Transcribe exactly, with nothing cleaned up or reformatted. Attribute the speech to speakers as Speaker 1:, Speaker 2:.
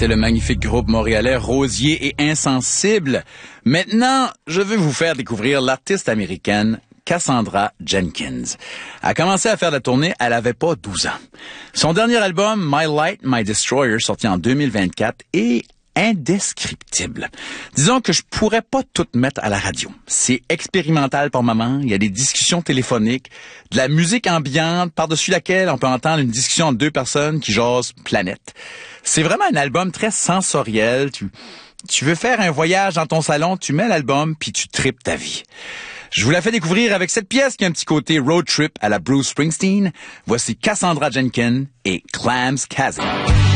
Speaker 1: C'était le magnifique groupe montréalais Rosier et Insensible. Maintenant, je veux vous faire découvrir l'artiste américaine Cassandra Jenkins. Elle a commencé à faire de la tournée, elle avait pas douze ans. Son dernier album, My Light, My Destroyer, sorti en deux mille vingt-quatre, est indescriptible. Disons que je pourrais pas tout mettre à la radio. C'est expérimental par moment, il y a des discussions téléphoniques, de la musique ambiante par-dessus laquelle on peut entendre une discussion entre deux personnes qui jasent planète. C'est vraiment un album très sensoriel. Tu, tu veux faire un voyage dans ton salon, tu mets l'album puis tu tripes ta vie. Je vous la fais découvrir avec cette pièce qui a un petit côté road trip à la Bruce Springsteen. Voici Cassandra Jenkins et Clams Chasm.